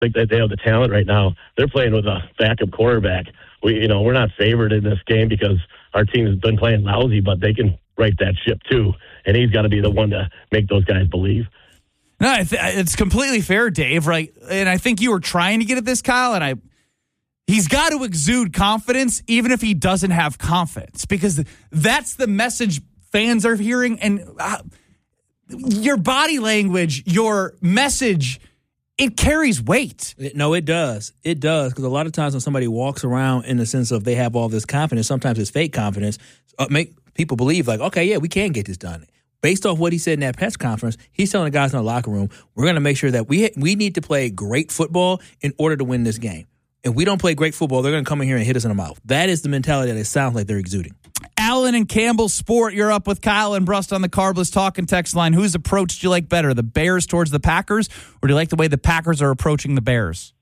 think that they have the talent right now. They're playing with a backup quarterback. We're not favored in this game because our team's been playing lousy, but they can right that ship too. And he's got to be the one to make those guys believe. No, it's completely fair, Dave, right? And I think you were trying to get at this, Kyle, and he's got to exude confidence even if he doesn't have confidence, because that's the message fans are hearing. And your body language, your message, it carries weight. No, it does. It does, because a lot of times when somebody walks around in the sense of they have all this confidence, sometimes it's fake confidence, make people believe like, okay, yeah, we can get this done. Based off what he said in that press conference, he's telling the guys in the locker room, we're going to make sure that we need to play great football in order to win this game. If we don't play great football, they're going to come in here and hit us in the mouth. That is the mentality that it sounds like they're exuding. Allen and Campbell Sport, you're up with Kyle and Brust on the Carbless Talking text line. Whose approach do you like better, the Bears towards the Packers, or do you like the way the Packers are approaching the Bears?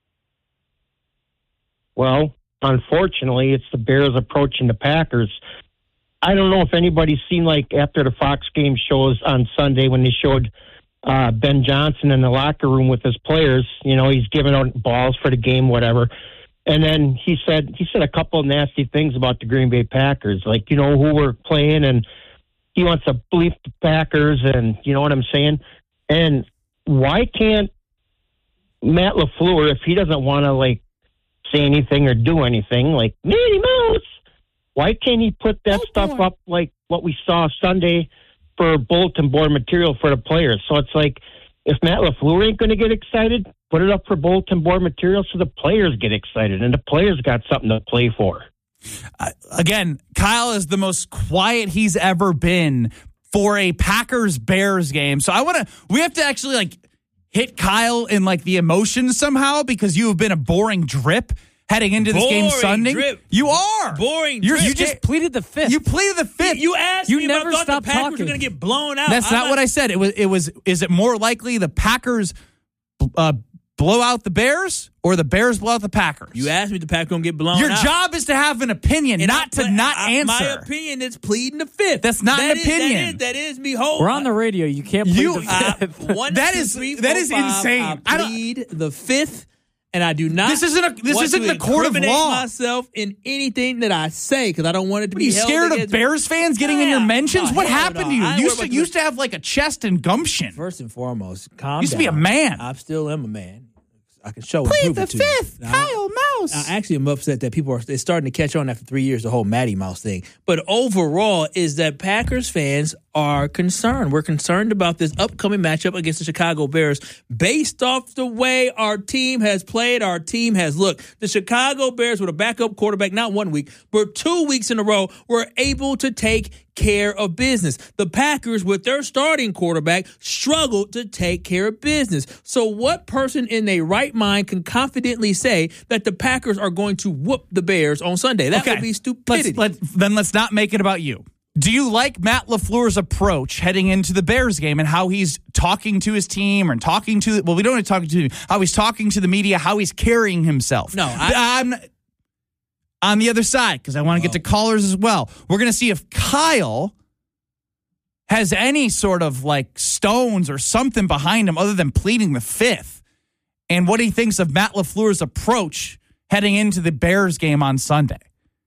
Well, unfortunately, it's the Bears approaching the Packers. I don't know if anybody's seen, like, after the Fox game shows on Sunday when they showed Ben Johnson in the locker room with his players. He's giving out balls for the game, whatever. And then he said a couple of nasty things about the Green Bay Packers, like, who we're playing, and he wants to bleep the Packers, and you know what I'm saying? And why can't Matt LaFleur, if he doesn't want to, like, say anything or do anything, like, Mickey Mouse, why can't he put that stuff up like what we saw Sunday for bulletin board material for the players? So it's like, if Matt LaFleur ain't going to get excited, put it up for bulletin board material so the players get excited and the players got something to play for. Again, Kyle is the most quiet he's ever been for a Packers-Bears game. So we have to actually like hit Kyle in like the emotions somehow, because you have been a boring drip heading into this game Sunday. Drip. You are. Boring drip. You just pleaded the fifth. You pleaded the fifth. You asked me if I thought the Packers were going to get blown out. That's not what I said. It was. Is it more likely the Packers blow out the Bears or the Bears blow out the Packers? You asked me if the Packers going to get blown out. Your job is to have an opinion, and not answer. My opinion is pleading the fifth. That's not an opinion. That is me holding. We're on the radio. You can't plead the fifth. That is insane. I plead the fifth. And I do not. This isn't the court of law. Myself in anything that I say, because I don't want it to be held scared against of Bears fans getting in your mentions? What happened to you? You used to have like a chest and gumption. First and foremost, calm down. Used to be a man. I still am a man. I can show Plead and prove the it to fifth, you. Kyle Mouse. I actually am upset that people are starting to catch on after 3 years, the whole Matty Mouse thing. But overall, is that Packers fans are concerned. We're concerned about this upcoming matchup against the Chicago Bears based off the way our team has played, our team has looked. The Chicago Bears with a backup quarterback, not 1 week, but 2 weeks in a row, were able to take care of business. The Packers, with their starting quarterback, struggled to take care of business. So what person in their right mind can confidently say that the Packers are going to whoop the Bears on Sunday? That would be stupidity. Let's not make it about you. Do you like Matt LaFleur's approach heading into the Bears game and how he's talking to his team and talking to, we don't want to talk to how he's talking to the media, how he's carrying himself? No, I'm on the other side because I want to get to callers as well. We're going to see if Kyle has any sort of like stones or something behind him other than pleading the fifth, and what he thinks of Matt LaFleur's approach heading into the Bears game on Sunday.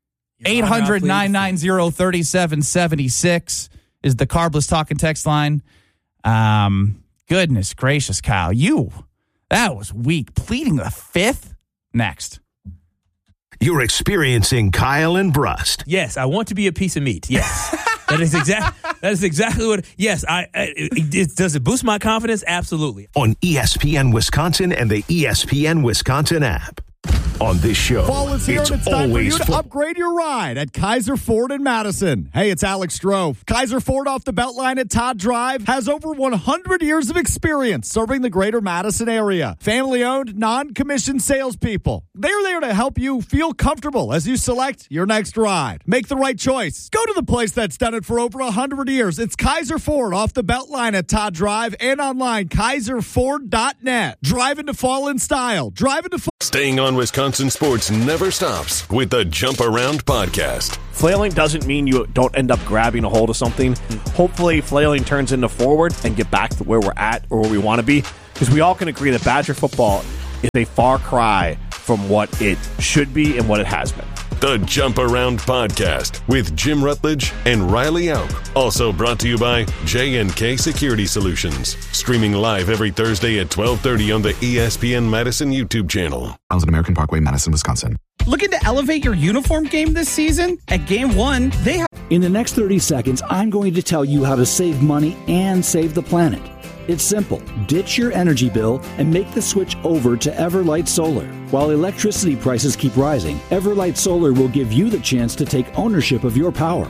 800-990-3776 is the Carbless Talking text line. Goodness gracious, Kyle. That was weak. Pleading the fifth? Next. You're experiencing Kyle and Brust. Yes, I want to be a piece of meat. Yes. That is exactly what. Yes, does it boost my confidence? Absolutely. On ESPN Wisconsin and the ESPN Wisconsin app. On this show, fall is here, and it's time for you to upgrade your ride at Kaiser Ford in Madison. Hey, it's Alex Stroh. Kaiser Ford off the Beltline at Todd Drive has over 100 years of experience serving the greater Madison area. Family-owned, non-commissioned salespeople. They're there to help you feel comfortable as you select your next ride. Make the right choice. Go to the place that's done it for over 100 years. It's Kaiser Ford off the Beltline at Todd Drive and online, kaiserford.net. Driving to fall in style. Driving to fall. Staying on Wisconsin sports never stops with the Jump Around podcast. Flailing doesn't mean you don't end up grabbing a hold of something. Hopefully, flailing turns into forward and get back to where we're at or where we want to be. Because we all can agree that Badger football is a far cry from what it should be and what it has been. The Jump Around Podcast with Jim Rutledge and Riley Auk. Also brought to you by J&K Security Solutions. Streaming live every Thursday at 12:30 on the ESPN Madison YouTube channel. On American Parkway, Madison, Wisconsin. Looking to elevate your uniform game this season? At Game One, they have... In the next 30 seconds, I'm going to tell you how to save money and save the planet. It's simple. Ditch your energy bill and make the switch over to Everlight Solar. While electricity prices keep rising, Everlight Solar will give you the chance to take ownership of your power.